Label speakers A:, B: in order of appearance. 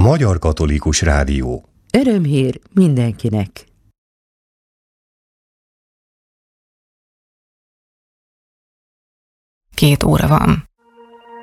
A: Magyar Katolikus Rádió.
B: Örömhír mindenkinek!
C: 2 óra van.